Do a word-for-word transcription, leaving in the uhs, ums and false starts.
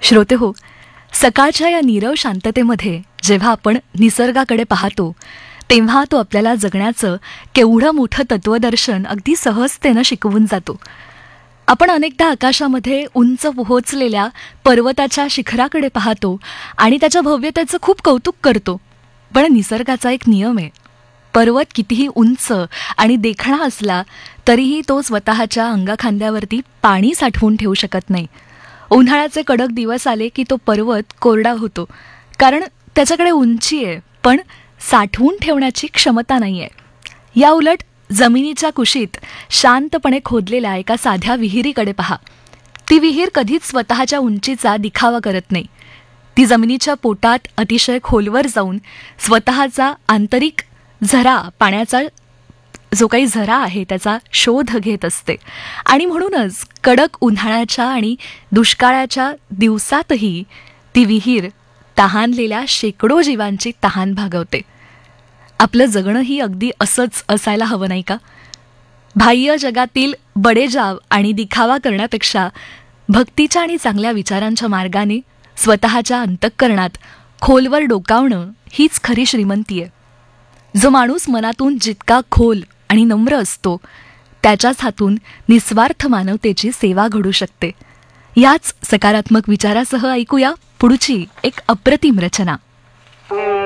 श्रोते हो, सकाळच्या या नीरव शांततेमध्ये जेव्हा आपण निसर्गाकडे पाहतो तेव्हा तो आपल्याला जगण्याचं केवढं मोठं तत्वदर्शन अगदी सहजतेनं शिकवून जातो. आपण अनेकदा आकाशामध्ये उंच पोहोचलेल्या पर्वताच्या शिखराकडे पाहतो आणि त्याच्या भव्यतेचं खूप कौतुक करतो. पण निसर्गाचा एक नियम आहे, पर्वत कितीही उंच आणि देखणा असला तरीही तो स्वतःच्या अंगाखांद्यावरती पाणी साठवून ठेवू शकत नाही. उन्हाळ्याचे कडक दिवस आले की तो पर्वत कोरडा होतो, कारण त्याच्याकडे उंची आहे पण साठवून ठेवण्याची क्षमता नाही आहे. या उलट जमिनीच्या कुशीत शांतपणे खोदलेल्या एका साध्या विहिरीकडे पहा. ती विहीर कधीच स्वतःच्या उंचीचा दिखावा करत नाही. ती जमिनीच्या पोटात अतिशय खोलवर जाऊन स्वतःचा आंतरिक झरा, पाण्याचा जो काही झरा आहे त्याचा शोध घेत असते. आणि म्हणूनच कडक उन्हाळ्याच्या आणि दुष्काळाच्या दिवसातही ती विहीर तहानलेल्या शेकडो जीवांची तहान भागवते. आपलं जगणंही अगदी असंच असायला हवं नाही का? बाह्य जगातील बडेजाव आणि दिखावा करण्यापेक्षा भक्तीच्या आणि चांगल्या विचारांच्या मार्गाने स्वतःच्या अंतःकरणात खोलवर डोकावणं हीच खरी श्रीमंती आहे. जो माणूस मनातून जितका खोल आणि नम्र असतो त्याच्याच हातून निस्वार्थ मानवतेची सेवा घडू शकते. याच सकारात्मक विचारासह ऐकूया पुढची एक अप्रतिम रचना.